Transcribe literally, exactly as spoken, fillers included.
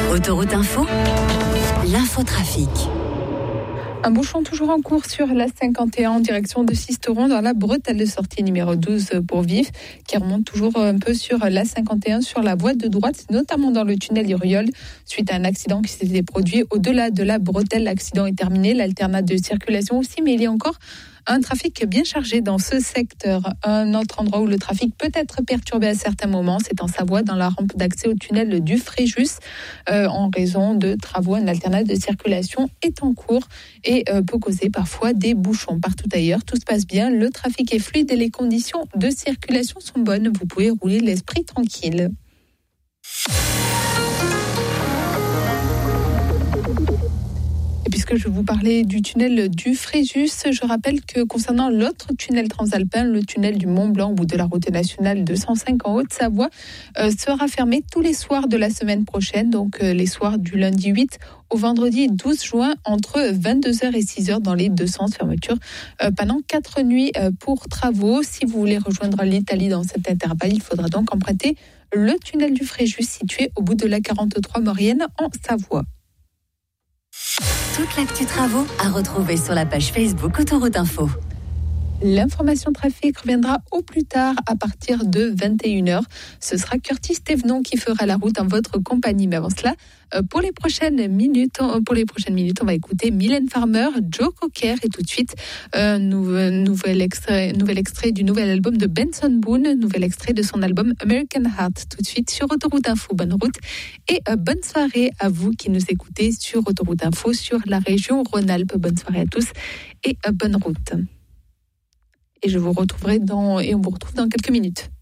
Autoroute Info, l'infotrafic. Un bouchon toujours en cours sur l'A cinquante et un en direction de Sisteron dans la bretelle de sortie numéro douze pour Vif, qui remonte toujours un peu sur l'A cinquante et un sur la voie de droite, notamment dans le tunnel Iriol, suite à un accident qui s'était produit au-delà de la bretelle. L'accident est terminé, l'alternate de circulation aussi, mais il y a encore un trafic bien chargé dans ce secteur. Un autre endroit où le trafic peut être perturbé à certains moments, c'est en Savoie, dans la rampe d'accès au tunnel du Fréjus, euh, en raison de travaux. Un alternate de circulation est en cours et euh, peut causer parfois des bouchons. Partout ailleurs, tout se passe bien, le trafic est fluide et les conditions de circulation sont bonnes. Vous pouvez rouler l'esprit tranquille. Et puisque je vous parlais du tunnel du Fréjus, je rappelle que concernant l'autre tunnel transalpin, le tunnel du Mont Blanc au bout de la route nationale deux cent cinq en Haute-Savoie, euh, sera fermé tous les soirs de la semaine prochaine, donc euh, les soirs du lundi huit au vendredi douze juin entre vingt-deux heures et six heures dans les deux sens. Fermeture euh, pendant quatre nuits euh, pour travaux. Si vous voulez rejoindre l'Italie dans cet intervalle, il faudra donc emprunter le tunnel du Fréjus situé au bout de la quarante-trois Maurienne en Savoie. Toute l'actu travaux à retrouver sur la page Facebook Autoroute Info. L'information trafic reviendra au plus tard à partir de vingt et une heures. Ce sera Curtis Thévenon qui fera la route en votre compagnie. Mais avant cela, pour les prochaines minutes, pour les prochaines minutes, on va écouter Mylène Farmer, Joe Cocker et tout de suite un nouvel, nouvel, extrait, nouvel extrait du nouvel album de Benson Boone, nouvel extrait de son album American Heart. Tout de suite sur Autoroute Info. Bonne route et bonne soirée à vous qui nous écoutez sur Autoroute Info sur la région Rhône-Alpes. Bonne soirée à tous et bonne route. Et je vous retrouverai dans, et on vous retrouve dans quelques minutes.